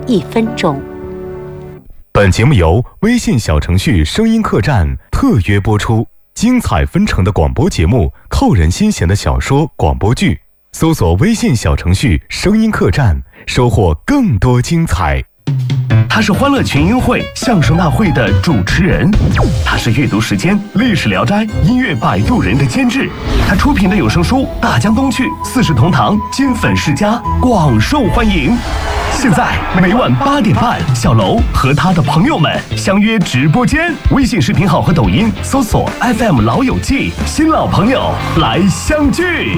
1分钟。 本节目由微信小程序声音客栈特约播出，精彩纷呈的广播节目，扣人心弦的小说广播剧，搜索微信小程序声音客栈，收获更多精彩。 他是欢乐群英会相声大会的主持人，他是阅读时间历史聊斋音乐摆渡人的监制，他出品的有声书大江东去四世同堂金粉世家广受欢迎。现在每晚8点半，小楼和他的朋友们相约直播间，微信视频号和抖音搜索 FM 老友记，新老朋友来相聚。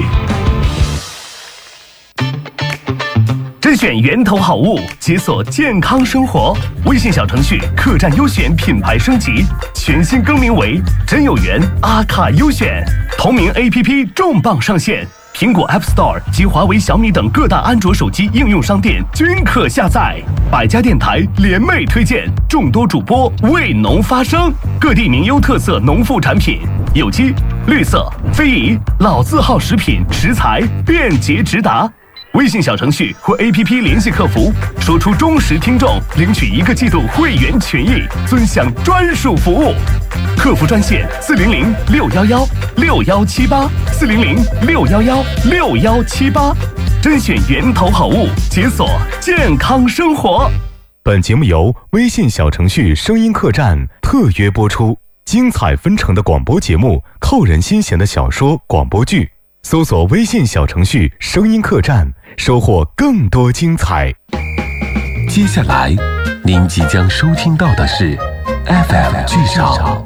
甄选源头好物，解锁健康生活。微信小程序客栈优选品牌升级，全新更名为真有缘阿卡优选。同名 APP 重磅上线，苹果 App Store 及华为、小米等各大安卓手机应用商店均可下载。百家电台联袂推荐，众多主播为农发声，各地名优特色农副产品，有机、绿色、非遗、老字号食品食材便捷直达。微信小程序或 APP 联系客服，说出忠实听众，领取1个季度会员权益，尊享专属服务。客服专线400-611-6178，400-611-6178，甄选源头好物，解锁健康生活。 本节目由微信小程序声音客栈特约播出，精彩纷呈的广播节目，扣人心弦的小说广播剧，搜索微信小程序声音客栈，收获更多精彩。 接下来您即将收听到的是 FM 剧场。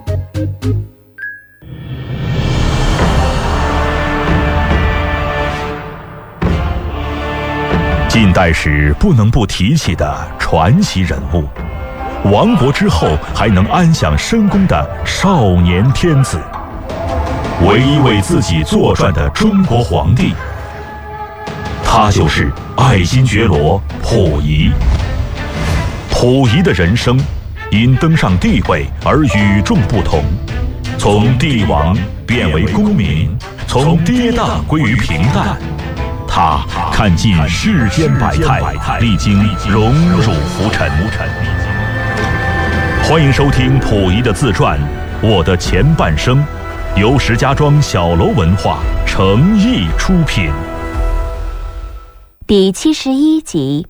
近代史不能不提起的传奇人物，亡国之后还能安享深宫的少年天子，唯一为自己作传的中国皇帝，他就是爱新觉罗溥仪。溥仪的人生因登上帝位而与众不同，从帝王变为公民，从跌宕归于平淡。他看尽世间百态，历经荣辱浮沉。欢迎收听溥仪的自传《我的前半生》，由石家庄小楼文化诚意出品。 第71集。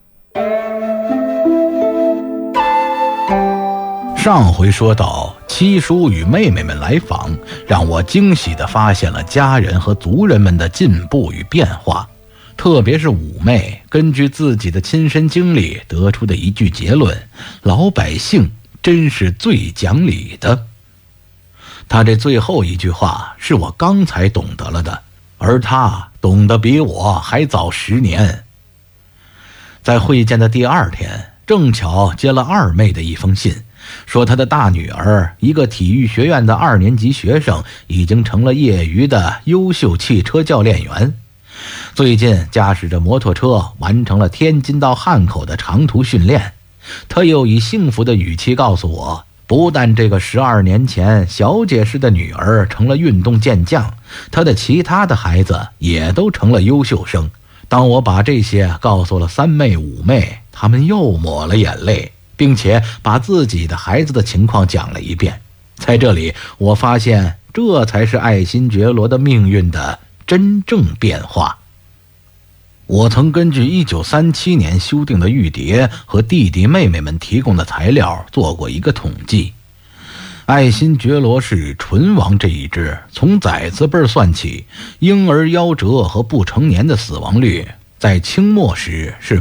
上回说到，七叔与妹妹们来访，让我惊喜地发现了家人和族人们的进步与变化。特别是五妹根据自己的亲身经历得出的一句结论：老百姓真是最讲理的。他这最后一句话是我刚才懂得了的，而他懂得比我还早10年。在会见的第2天，正巧接了二妹的一封信，说她的大女儿，一个体育学院的2年级学生，已经成了业余的优秀汽车教练员。最近驾驶着摩托车完成了天津到汉口的长途训练。他又以幸福的语气告诉我，不但这个12年前小姐式的女儿成了运动健将，他的其他的孩子也都成了优秀生。当我把这些告诉了3妹5妹，他们又抹了眼泪，并且把自己的孩子的情况讲了一遍。在这里我发现，这才是爱新觉罗的命运的真正变化。我曾根据1937年修订的玉牒和弟弟妹妹们提供的材料做过一个统计。爱新觉罗氏纯王这一支，从崽子辈算起，婴儿夭折和不成年的死亡率在清末时是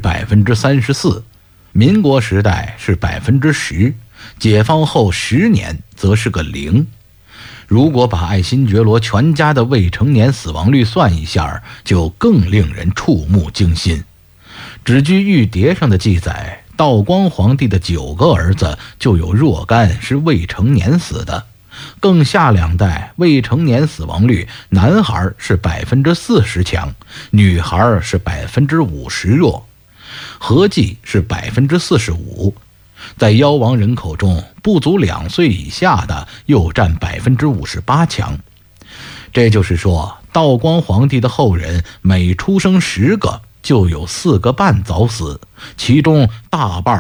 34%，民国时代是10%，解放后10年则是个0。如果把爱新觉罗全家的未成年死亡率算一下，就更令人触目惊心。只据玉牒上的记载，道光皇帝的9个儿子就有若干是未成年死的，更下2代未成年死亡率，男孩是40%强，女孩是50%弱，合计是45%。在夭亡人口中，不足2岁以下的又占58%强。这就是说，道光皇帝的后人每出生10个就有4个半早死，其中大半